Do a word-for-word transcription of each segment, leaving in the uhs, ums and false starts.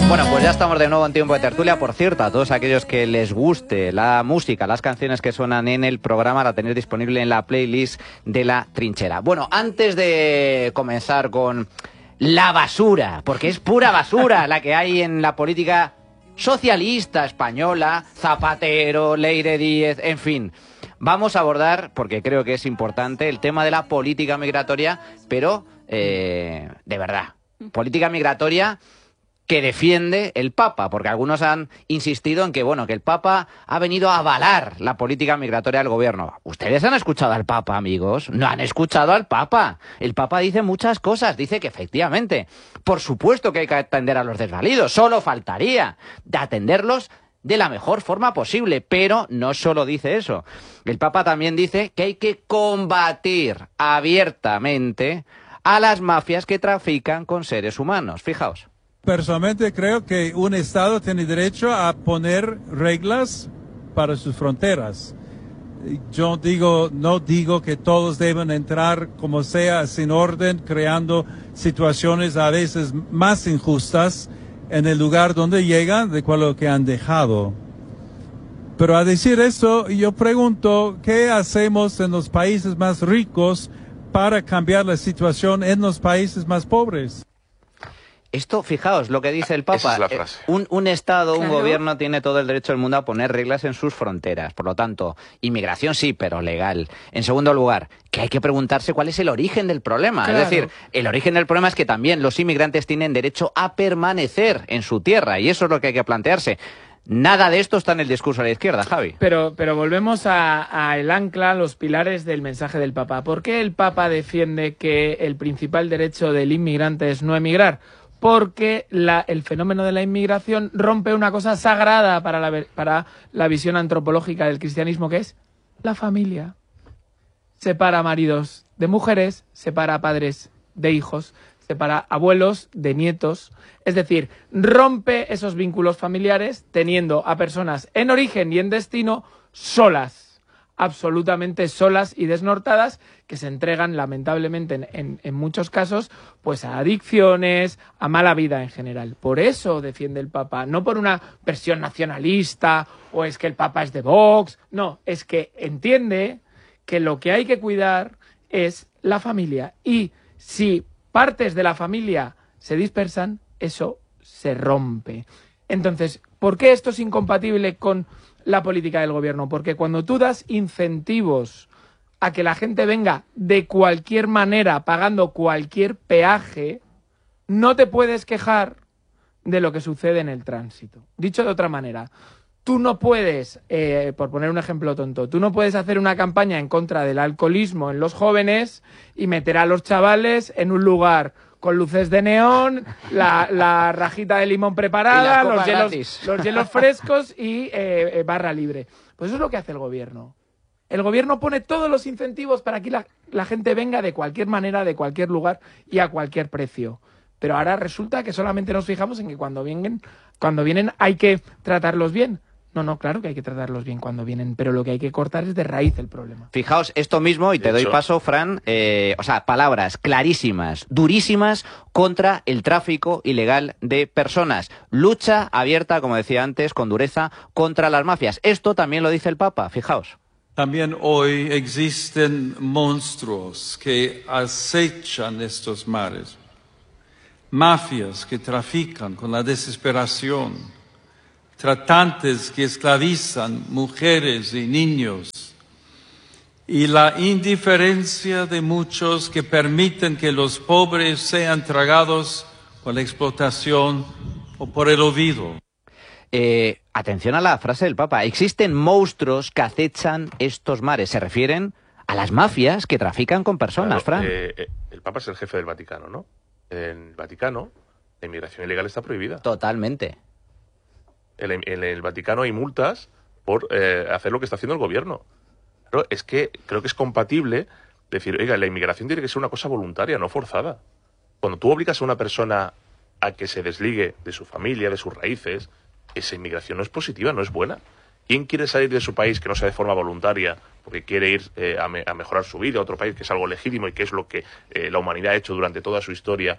Bueno, pues ya estamos de nuevo en Tiempo de Tertulia. Por cierto, a todos aquellos que les guste la música, las canciones que suenan en el programa, la tenéis disponible en la playlist de La Trinchera. Bueno, antes de comenzar con la basura, porque es pura basura la que hay en la política socialista española, Zapatero, Leire Díez, en fin. Vamos a abordar, porque creo que es importante, el tema de la política migratoria, pero eh, de verdad, política migratoria que defiende el Papa, porque algunos han insistido en que, bueno, que el Papa ha venido a avalar la política migratoria del gobierno. ¿Ustedes han escuchado al Papa, amigos? No han escuchado al Papa. El Papa dice muchas cosas, dice que efectivamente, por supuesto que hay que atender a los desvalidos, solo faltaría de atenderlos de la mejor forma posible, pero no solo dice eso. El Papa también dice que hay que combatir abiertamente a las mafias que trafican con seres humanos. Fijaos. Personalmente creo que un Estado tiene derecho a poner reglas para sus fronteras. Yo digo, no digo que todos deben entrar como sea, sin orden, creando situaciones a veces más injustas en el lugar donde llegan de cuál lo que han dejado. Pero a decir esto, yo pregunto, ¿qué hacemos en los países más ricos para cambiar la situación en los países más pobres? Esto, fijaos, lo que dice el Papa, Esa es la frase. un, un Estado, un Claro. gobierno tiene todo el derecho del mundo a poner reglas en sus fronteras. Por lo tanto, inmigración sí, pero legal. En segundo lugar, que hay que preguntarse cuál es el origen del problema. Claro. Es decir, el origen del problema es que también los inmigrantes tienen derecho a permanecer en su tierra, y eso es lo que hay que plantearse. Nada de esto está en el discurso de la izquierda, Javi. Pero, pero volvemos a, a el ancla, los pilares del mensaje del Papa. ¿Por qué el Papa defiende que el principal derecho del inmigrante es no emigrar? Porque la, el fenómeno de la inmigración rompe una cosa sagrada para la, para la visión antropológica del cristianismo, que es la familia. Separa maridos de mujeres, separa padres de hijos, separa abuelos de nietos. Es decir, rompe esos vínculos familiares teniendo a personas en origen y en destino solas, absolutamente solas y desnortadas, que se entregan lamentablemente en, en, en muchos casos pues a adicciones, a mala vida en general. Por eso defiende el Papa, no por una versión nacionalista o es que el Papa es de Vox, no, es que entiende que lo que hay que cuidar es la familia, y si partes de la familia se dispersan, eso se rompe. Entonces, ¿por qué esto es incompatible con la política del gobierno? Porque cuando tú das incentivos a que la gente venga de cualquier manera, pagando cualquier peaje, no te puedes quejar de lo que sucede en el tránsito. Dicho de otra manera, tú no puedes, eh, por poner un ejemplo tonto, tú no puedes hacer una campaña en contra del alcoholismo en los jóvenes y meter a los chavales en un lugar con luces de neón, la, la rajita de limón preparada, los hielos, los hielos frescos y eh, eh, barra libre. Pues eso es lo que hace el gobierno. El gobierno pone todos los incentivos para que la, la gente venga de cualquier manera, de cualquier lugar y a cualquier precio. Pero ahora resulta que solamente nos fijamos en que cuando vienen, cuando vienen hay que tratarlos bien. No, no, claro que hay que tratarlos bien cuando vienen, pero lo que hay que cortar es de raíz el problema. Fijaos, esto mismo, y te De doy hecho- paso, Fran, eh, o sea, palabras clarísimas, durísimas, contra el tráfico ilegal de personas. Lucha abierta, como decía antes, con dureza, contra las mafias. Esto también lo dice el Papa, fijaos. También hoy existen monstruos que acechan estos mares, mafias que trafican con la desesperación, tratantes que esclavizan mujeres y niños, y la indiferencia de muchos que permiten que los pobres sean tragados por la explotación o por el olvido. Eh, atención a la frase del Papa. Existen monstruos que acechan estos mares. Se refieren a las mafias que trafican con personas, Claro, Fran. eh, eh, el Papa es el jefe del Vaticano, ¿no? En el Vaticano, la inmigración ilegal está prohibida. Totalmente. En el, en el Vaticano hay multas por eh, hacer lo que está haciendo el gobierno. Pero es que creo que es compatible decir, oiga, la inmigración tiene que ser una cosa voluntaria, no forzada. Cuando tú obligas a una persona a que se desligue de su familia, de sus raíces, esa inmigración no es positiva, no es buena. ¿Quién quiere salir de su país que no sea de forma voluntaria porque quiere ir eh, a, me, a mejorar su vida a otro país, que es algo legítimo y que es lo que eh, la humanidad ha hecho durante toda su historia,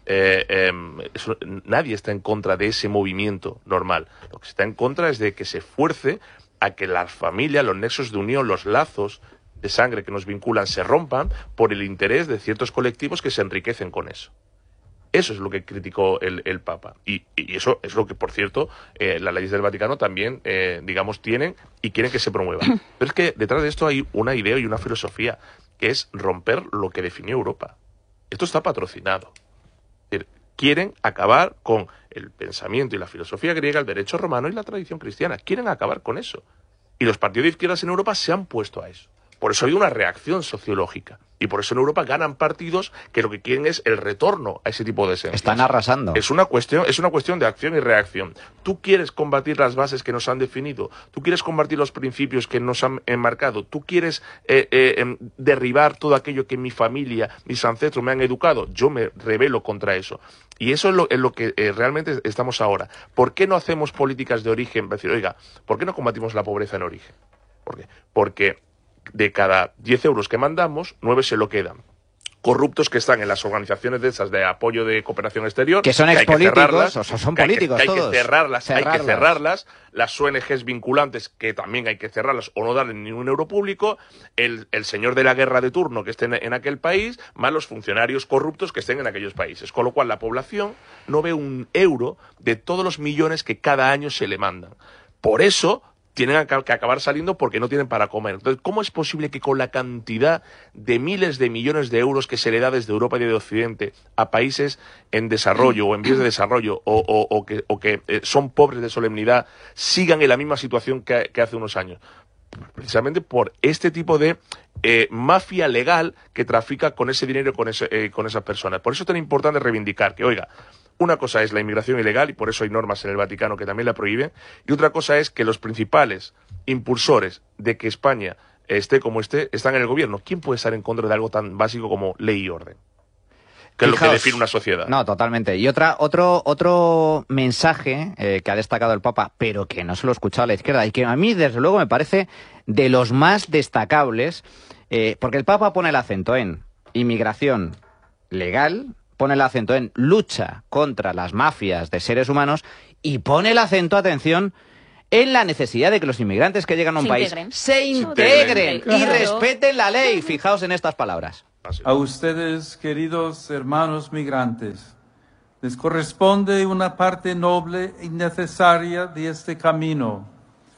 eh, eh, eso, nadie está en contra de ese movimiento normal. Lo que está en contra es de que se fuerce a que las familias, los nexos de unión, los lazos de sangre que nos vinculan se rompan por el interés de ciertos colectivos que se enriquecen con eso. Eso es lo que criticó el, el Papa. Y, y eso es lo que, por cierto, eh, las leyes del Vaticano también, eh, digamos, tienen y quieren que se promueva. Pero es que detrás de esto hay una idea y una filosofía, que es romper lo que definió Europa. Esto está patrocinado. Es decir, quieren acabar con el pensamiento y la filosofía griega, el derecho romano y la tradición cristiana. Quieren acabar con eso. Y los partidos de izquierdas en Europa se han puesto a eso. Por eso hay una reacción sociológica. Y por eso en Europa ganan partidos que lo que quieren es el retorno a ese tipo de esencias. Están arrasando. Es una cuestión, es una cuestión de acción y reacción. Tú quieres combatir las bases que nos han definido. Tú quieres combatir los principios que nos han enmarcado. Tú quieres eh, eh, derribar todo aquello que mi familia, mis ancestros me han educado. Yo me rebelo contra eso. Y eso es lo, es lo que eh, realmente estamos ahora. ¿Por qué no hacemos políticas de origen? Decir, oiga, ¿por qué no combatimos la pobreza en origen? ¿Por qué? Porque de cada diez euros que mandamos, nueve se lo quedan corruptos que están en las organizaciones de esas de apoyo de cooperación exterior, que son expolíticos, o sea, son políticos hay que, todos. Hay que cerrarlas, cerrarlas, hay que cerrarlas, las O N Ges vinculantes, que también hay que cerrarlas o no darle ni un euro público, el, el señor de la guerra de turno que esté en, en aquel país, más los funcionarios corruptos que estén en aquellos países. Con lo cual la población no ve un euro de todos los millones que cada año se le mandan. Por eso tienen que acabar saliendo porque no tienen para comer. Entonces, ¿cómo es posible que con la cantidad de miles de millones de euros que se le da desde Europa y de Occidente a países en desarrollo o en vías de desarrollo o, o, o que, o que eh, son pobres de solemnidad, sigan en la misma situación que, que hace unos años? Precisamente por este tipo de eh, mafia legal que trafica con ese dinero y con, ese, eh, con esas personas. Por eso es tan importante reivindicar que, oiga, una cosa es la inmigración ilegal, y por eso hay normas en el Vaticano que también la prohíben, y otra cosa es que los principales impulsores de que España esté como esté están en el gobierno. ¿Quién puede estar en contra de algo tan básico como ley y orden? Que es lo que define una sociedad. No, totalmente. Y otra, otro, otro mensaje eh, que ha destacado el Papa, pero que no se lo ha escuchado a la izquierda, y que a mí, desde luego, me parece de los más destacables, eh, porque el Papa pone el acento en inmigración legal, pone el acento en lucha contra las mafias de seres humanos y pone el acento, atención, en la necesidad de que los inmigrantes que llegan a un se país integren. se integren Claro. y respeten la ley. Fijaos en estas palabras. A ustedes, queridos hermanos migrantes, les corresponde una parte noble y necesaria de este camino: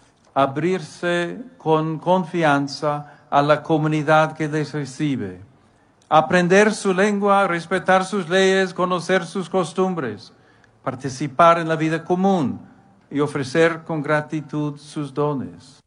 abrirse con confianza a la comunidad que les recibe, aprender su lengua, respetar sus leyes, conocer sus costumbres, participar en la vida común y ofrecer con gratitud sus dones.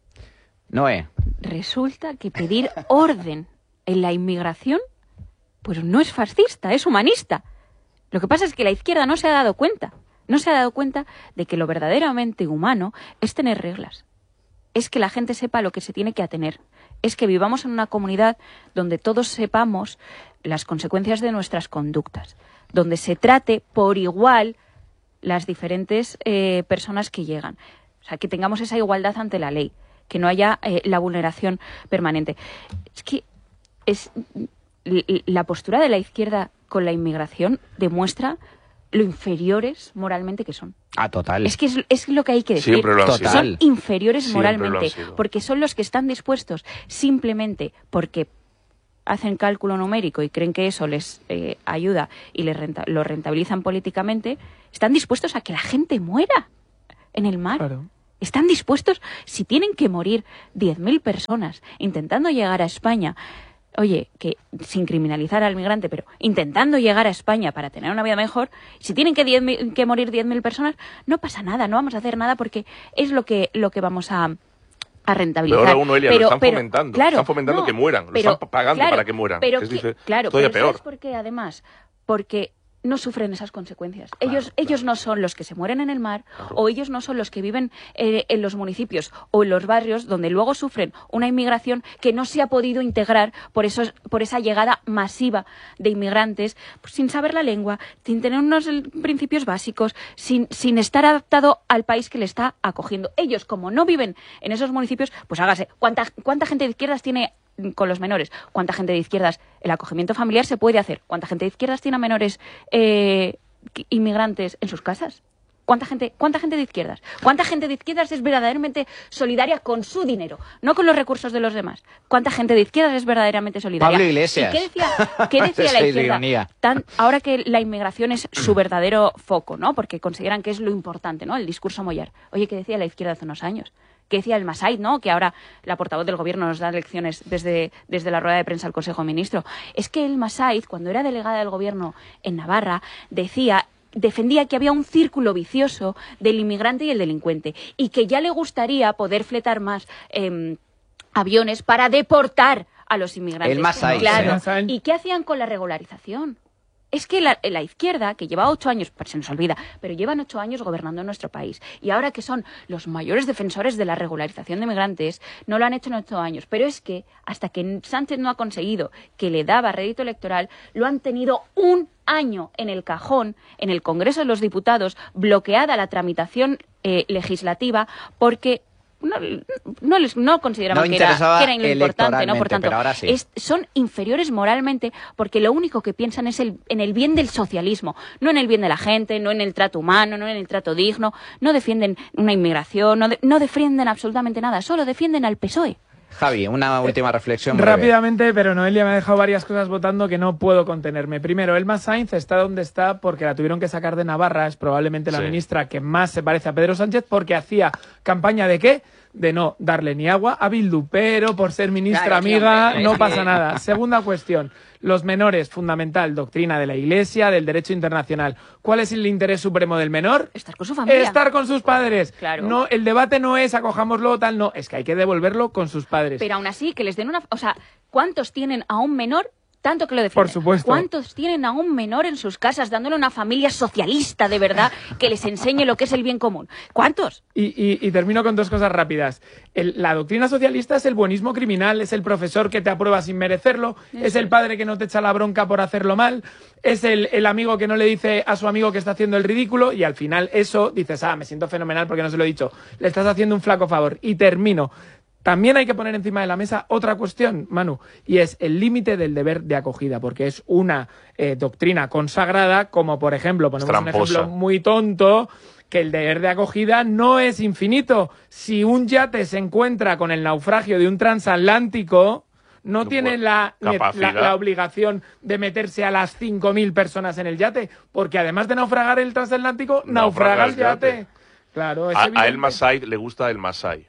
Noé. Resulta que pedir orden en la inmigración, pues no es fascista, es humanista. Lo que pasa es que la izquierda no se ha dado cuenta, no se ha dado cuenta de que lo verdaderamente humano es tener reglas. Es que la gente sepa lo que se tiene que atener. Es que vivamos en una comunidad donde todos sepamos las consecuencias de nuestras conductas, donde se trate por igual las diferentes eh, personas que llegan. O sea, que tengamos esa igualdad ante la ley, que no haya eh, la vulneración permanente. Es que es la postura de la izquierda con la inmigración demuestra lo inferiores moralmente que son. Ah, total. Es que es, es lo que hay que decir. Siempre lo han sido. Son inferiores Siempre lo han moralmente, sido. porque son los que están dispuestos simplemente porque hacen cálculo numérico y creen que eso les eh, ayuda y les renta, lo rentabilizan políticamente, están dispuestos a que la gente muera en el mar. Claro. Están dispuestos, si tienen que morir diez mil personas intentando llegar a España, oye, que sin criminalizar al migrante, pero intentando llegar a España para tener una vida mejor, si tienen que, diez mil, que morir diez mil personas, no pasa nada, no vamos a hacer nada porque es lo que, lo que vamos a, a rentabilizar. Pero ahora uno, Elia, pero, lo están pero, fomentando. Claro, están fomentando no, que mueran, pero, lo están pagando claro, para que mueran. Pero es que, dice, claro, todavía pero peor. ¿sabes por qué? Además, porque no sufren esas consecuencias. Claro, ellos, claro. ellos no son los que se mueren en el mar, Claro. o ellos no son los que viven eh, en los municipios o en los barrios donde luego sufren una inmigración que no se ha podido integrar por, esos, por esa llegada masiva de inmigrantes, pues, sin saber la lengua, sin tener unos principios básicos, sin, sin estar adaptado al país que le está acogiendo. Ellos, como no viven en esos municipios, pues hágase. ¿Cuánta, cuánta gente de izquierdas tiene con los menores. ¿Cuánta gente de izquierdas? El acogimiento familiar se puede hacer. ¿Cuánta gente de izquierdas tiene a menores eh, inmigrantes en sus casas? ¿Cuánta gente, ¿Cuánta gente de izquierdas? ¿Cuánta gente de izquierdas es verdaderamente solidaria con su dinero, no con los recursos de los demás? ¿Cuánta gente de izquierdas es verdaderamente solidaria? Pablo Iglesias. ¿Y qué decía, qué decía la izquierda? Tan, ahora que la inmigración es su verdadero foco, ¿no? Porque consideran que es lo importante, ¿no? El discurso Mollar. Oye, ¿qué decía la izquierda hace unos años? ¿Qué decía el Massaid, ¿no? Que ahora la portavoz del gobierno nos da lecciones desde, desde la rueda de prensa del Consejo de Ministros. Es que el Massaid, cuando era delegada del gobierno en Navarra, decía... defendía que había un círculo vicioso del inmigrante y el delincuente y que ya le gustaría poder fletar más eh, aviones para deportar a los inmigrantes. El Massaid. Claro. Sí. ¿Y qué hacían con la regularización? Es que la, la izquierda, que lleva ocho años, pues se nos olvida, pero llevan ocho años gobernando en nuestro país. Y ahora que son los mayores defensores de la regularización de migrantes, no lo han hecho en ocho años. Pero es que hasta que Sánchez no ha conseguido que le daba rédito electoral, lo han tenido un año en el cajón, en el Congreso de los Diputados, bloqueada la tramitación eh, legislativa, porque... No, no, les, no consideraban no que, era, que era importante, ¿no? Por tanto, pero ahora sí. es, son inferiores moralmente porque lo único que piensan es el, en el bien del socialismo, no en el bien de la gente, no en el trato humano, no en el trato digno, no defienden una inmigración, no, de, no defienden absolutamente nada, solo defienden al P S O E. Javi, una última reflexión breve. Rápidamente, pero Noelia me ha dejado varias cosas votando que no puedo contenerme. Primero, Elma Sainz está donde está porque la tuvieron que sacar de Navarra. Es probablemente la Sí. ministra que más se parece a Pedro Sánchez porque hacía campaña de ¿qué? De no darle ni agua a Bildu, pero por ser ministra Claro, sí, amiga hombre, no es pasa que- nada. Segunda cuestión, los menores, fundamental, doctrina de la Iglesia, del derecho internacional. ¿Cuál es el interés supremo del menor? Estar con su familia. Estar con sus padres. Claro. No, el debate no es acojámoslo tal, no, es que hay que devolverlo con sus padres. Pero aún así, que les den una... O sea, ¿cuántos tienen a un menor tanto que lo defienden? Por supuesto. ¿Cuántos tienen a un menor en sus casas dándole una familia socialista de verdad que les enseñe lo que es el bien común? ¿Cuántos? Y, y- y termino con dos cosas rápidas. El- la doctrina socialista es el buenismo criminal, es el profesor que te aprueba sin merecerlo, es el padre que no te echa la bronca por hacerlo mal, es el, el amigo que no le dice a su amigo que está haciendo el ridículo y al final eso dices, ah, me siento fenomenal porque no se lo he dicho. Le estás haciendo un flaco favor. Y termino. También hay que poner encima de la mesa otra cuestión, Manu, y es el límite del deber de acogida, porque es una eh, doctrina consagrada, como por ejemplo, ponemos un Tramposa. ejemplo muy tonto, que el deber de acogida no es infinito. Si un yate se encuentra con el naufragio de un transatlántico, no No tiene puede. la, la, Capacidad. la obligación de meterse a las cinco mil personas en el yate, porque además de naufragar el transatlántico, naufraga, Naufraga el el yate. yate. Claro, es A, a evidente. El Masai le gusta el Masai.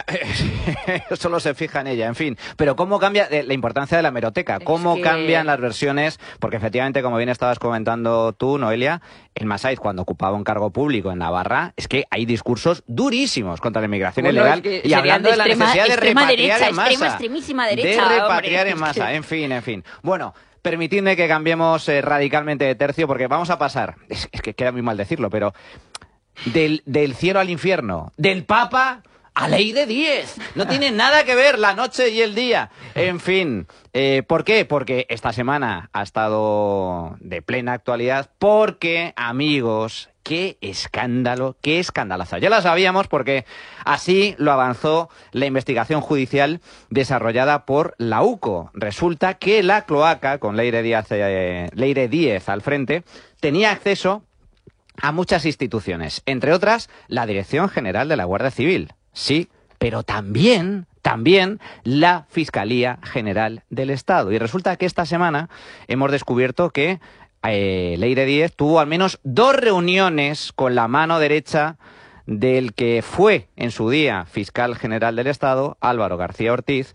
Solo se fija en ella, en fin. Pero cómo cambia eh, la importancia de la hemeroteca, cómo que- cambian las versiones, porque efectivamente, como bien estabas comentando tú, Noelia, el Massaid, cuando ocupaba un cargo público en Navarra, es que hay discursos durísimos contra la inmigración Bueno, ilegal es que y serían hablando de de la extrema- necesidad de extrema repatriar derecha, en masa. extrema, extremísima derecha, de repatriar hombre. en masa, en fin, en fin. Bueno, permitidme que cambiemos eh, radicalmente de tercio, porque vamos a pasar, es, es que queda muy mal decirlo, pero del, del cielo al infierno, del Papa a Ley de diez. No tiene nada que ver la noche y el día. En fin, eh, ¿por qué? Porque esta semana ha estado de plena actualidad, porque, amigos, qué escándalo, qué escandalazo. Ya lo sabíamos porque así lo avanzó la investigación judicial desarrollada por la U C O. Resulta que la cloaca, con Leire Díaz, eh, Leire Díez al frente, tenía acceso a muchas instituciones, entre otras la Dirección General de la Guardia Civil. Sí, pero también, también la Fiscalía General del Estado. Y resulta que esta semana hemos descubierto que eh, Leire Díez tuvo al menos dos reuniones con la mano derecha del que fue en su día fiscal general del Estado, Álvaro García Ortiz,